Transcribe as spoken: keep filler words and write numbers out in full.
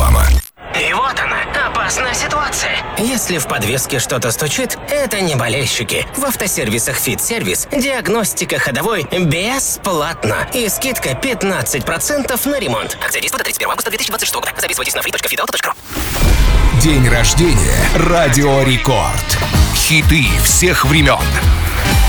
реклама. И вот она, опасная ситуация. Если в подвеске что-то стучит, это не болельщики. В автосервисах «Фит-сервис» диагностика ходовой бесплатно. И скидка пятнадцать процентов на ремонт. Акция действует до тридцать первого августа две тысячи двадцать шестого года. Записывайтесь на фри точка фит авто точка ру. День рождения. Радио Рекорд. Хиты всех времен.